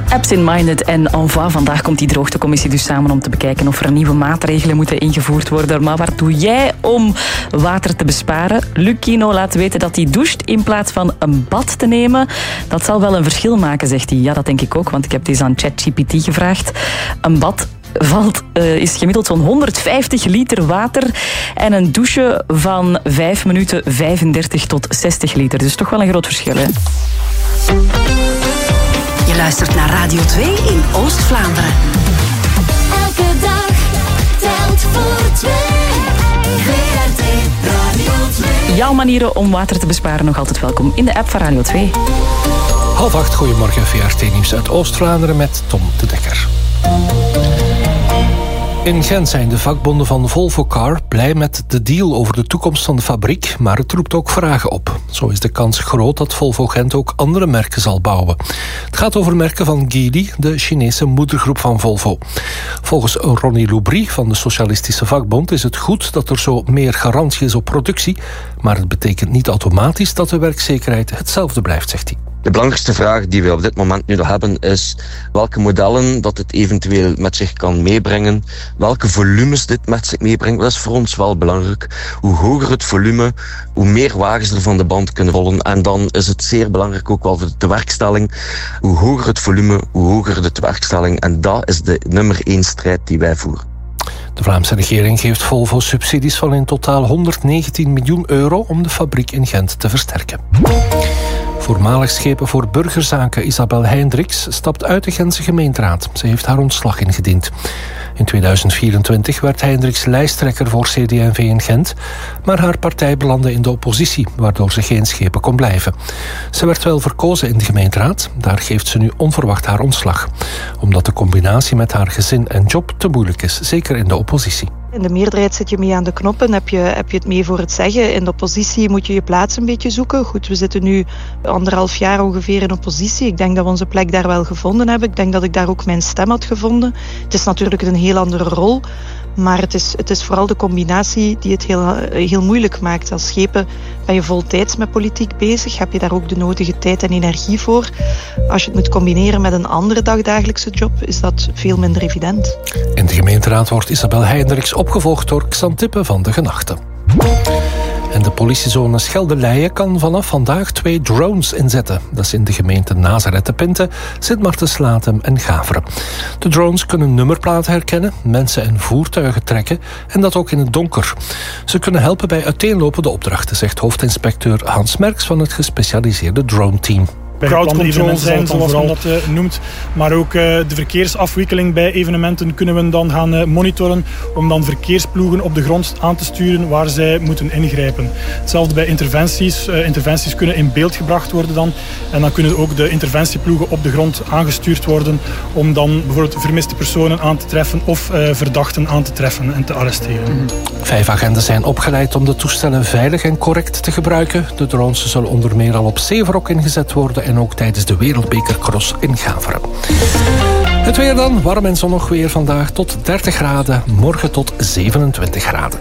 Absent-minded en Envoy. Vandaag komt die droogtecommissie dus samen om te bekijken of er nieuwe maatregelen moeten ingevoerd worden. Maar wat doe jij om water te besparen? Luc Kino laat weten dat hij doucht in plaats van een bad te nemen. Dat zal wel een verschil maken, zegt hij. Ja, dat denk ik ook, want ik heb deze aan ChatGPT gevraagd. Een bad is gemiddeld zo'n 150 liter water en een douche van 5 minuten 35 tot 60 liter. Dus toch wel een groot verschil, hè? Je luistert naar Radio 2 in Oost-Vlaanderen. Elke dag telt voor 2. VRT Radio 2. Jouw manieren om water te besparen nog altijd welkom in de app van Radio 2. 7:30, goedemorgen, VRT-nieuws uit Oost-Vlaanderen met Tom de Dekker. In Gent zijn de vakbonden van Volvo Car blij met de deal over de toekomst van de fabriek, maar het roept ook vragen op. Zo is de kans groot dat Volvo Gent ook andere merken zal bouwen. Het gaat over merken van Geely, de Chinese moedergroep van Volvo. Volgens Ronnie Loubry van de Socialistische Vakbond is het goed dat er zo meer garantie is op productie, maar het betekent niet automatisch dat de werkzekerheid hetzelfde blijft, zegt hij. De belangrijkste vraag die we op dit moment nu nog hebben is welke modellen dat het eventueel met zich kan meebrengen, welke volumes dit met zich meebrengt. Dat is voor ons wel belangrijk. Hoe hoger het volume, hoe meer wagens er van de band kunnen rollen. En dan is het zeer belangrijk ook wel voor de tewerkstelling. Hoe hoger het volume, hoe hoger de tewerkstelling. En dat is de nummer 1 strijd die wij voeren. De Vlaamse regering geeft Volvo subsidies van in totaal 119 miljoen euro om de fabriek in Gent te versterken. Voormalig schepen voor burgerzaken Isabel Heindriks stapt uit de Gentse gemeenteraad. Ze heeft haar ontslag ingediend. In 2024 werd Heindriks lijsttrekker voor CD&V in Gent, maar haar partij belandde in de oppositie, waardoor ze geen schepen kon blijven. Ze werd wel verkozen in de gemeenteraad, daar geeft ze nu onverwacht haar ontslag. Omdat de combinatie met haar gezin en job te moeilijk is, zeker in de oppositie. In de meerderheid zit je mee aan de knoppen, heb je het mee voor het zeggen. In de oppositie moet je je plaats een beetje zoeken. Goed, we zitten nu 1,5 jaar ongeveer in oppositie. Ik denk dat we onze plek daar wel gevonden hebben. Ik denk dat ik daar ook mijn stem had gevonden. Het is natuurlijk een heel andere rol, maar het is vooral de combinatie die het heel moeilijk maakt. Als schepen ben je voltijds met politiek bezig, heb je daar ook de nodige tijd en energie voor. Als je het moet combineren met een andere dagdagelijkse job, is dat veel minder evident. In de gemeenteraad wordt Isabel Heindriks opgevolgd door Xantippe van de Genachten. En de politiezone Schelde-Leijen kan vanaf vandaag 2 drones inzetten. Dat is in de gemeenten Nazareth-de-Pinte, Sint-Martens-Latem en Gaveren. De drones kunnen nummerplaten herkennen, mensen en voertuigen trekken en dat ook in het donker. Ze kunnen helpen bij uiteenlopende opdrachten, zegt hoofdinspecteur Hans Merks van het gespecialiseerde drone-team. Crowdcontrol zijn, zoals men dat noemt. Maar ook de verkeersafwikkeling bij evenementen kunnen we dan gaan monitoren om dan verkeersploegen op de grond aan te sturen waar zij moeten ingrijpen. Hetzelfde bij interventies. Interventies kunnen in beeld gebracht worden dan. En dan kunnen ook de interventieploegen op de grond aangestuurd worden om dan bijvoorbeeld vermiste personen aan te treffen of verdachten aan te treffen en te arresteren. 5 agenten zijn opgeleid om de toestellen veilig en correct te gebruiken. De drones zullen onder meer al op Zeverok ingezet worden en ook tijdens de Wereldbekercross in Gaveren. Het weer dan, warm en zonnig weer vandaag tot 30 graden, morgen tot 27 graden.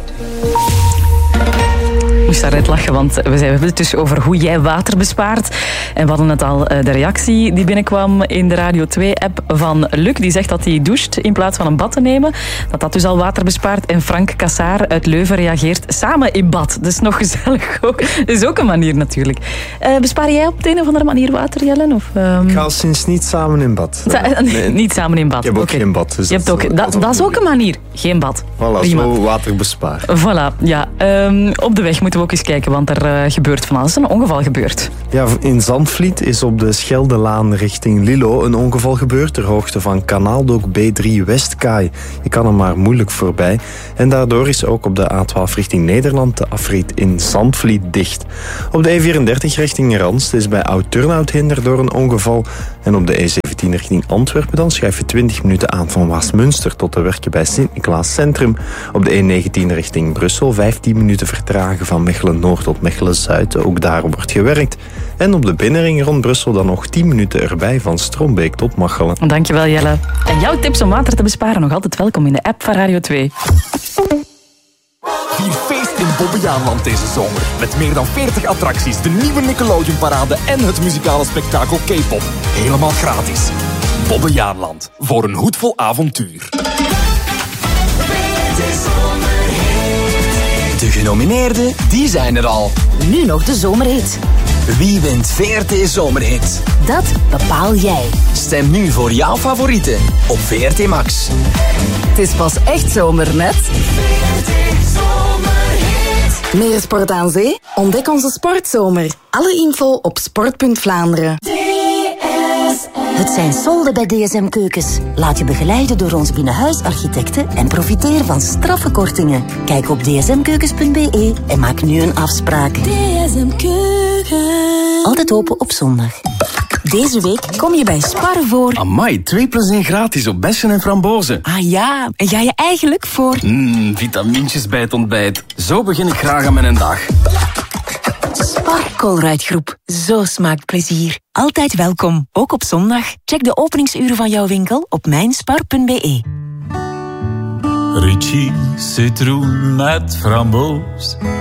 Ik moest daaruit lachen, want we hebben het dus over hoe jij water bespaart. En we hadden het al, de reactie die binnenkwam in de Radio 2-app van Luc. Die zegt dat hij doucht in plaats van een bad te nemen. Dat dus al water bespaart. En Frank Kassaar uit Leuven reageert samen in bad. Dus nog gezellig ook. Dat is ook een manier natuurlijk. Bespaar jij op de een of andere manier water, Jellen? Of, Ik ga sinds niet samen in bad. Nee. Niet samen in bad. Ik heb ook geen bad. Dus je hebt ook, dat is ook een manier. Geen bad. Voilà, prima. Zo water besparen. Voilà, ja. Op de weg moeten we ook eens kijken, want er gebeurt van alles. Een ongeval gebeurt. Ja, in Zandvliet is op de Scheldelaan richting Lilo een ongeval gebeurd ter hoogte van Kanaaldok B3 Westkaai. Je kan er maar moeilijk voorbij. En daardoor is ook op de A12 richting Nederland de afrit in Zandvliet dicht. Op de E34 richting Randst is bij Oud-Turnhout hinder door een ongeval. En op de E17 richting Antwerpen dan schuif je 20 minuten aan van Waasmunster tot de werken bij Sint-Niklaas Centrum. Op de E19 richting Brussel 15 minuten vertragen van Mechelen-Noord tot Mechelen-Zuid. Ook daar wordt gewerkt. En op de binnenring rond Brussel dan nog 10 minuten erbij van Strombeek tot Machelen. Dankjewel, Jelle. En jouw tips om water te besparen nog altijd welkom in de app van Radio 2. Vier feest in Bobbejaanland deze zomer. Met meer dan 40 attracties, de nieuwe Nickelodeon-parade en het muzikale spektakel K-pop. Helemaal gratis. Bobbejaanland, voor een hoed vol avontuur. De genomineerden, die zijn er al. Nu nog de zomerhit. Wie wint VRT Zomerhit? Dat bepaal jij. Stem nu voor jouw favorieten op VRT Max. Het is pas echt zomer met VRT Zomerhit. Meer sport aan zee? Ontdek onze sportzomer. Alle info op sport.Vlaanderen. Het zijn solden bij DSM Keukens. Laat je begeleiden door onze binnenhuisarchitecten en profiteer van straffe kortingen. Kijk op dsmkeukens.be en maak nu een afspraak. DSM Keukens. Altijd open op zondag. Deze week kom je bij Spar voor... Amai, 2 + 1 gratis op bessen en frambozen. Ah ja, en ga je eigenlijk voor... Vitamintjes bij het ontbijt. Zo begin ik graag aan mijn dag. Spar Colruyt Groep. Zo smaakt plezier. Altijd welkom, ook op zondag. Check de openingsuren van jouw winkel op mijnspar.be. Ricci citroen met framboos.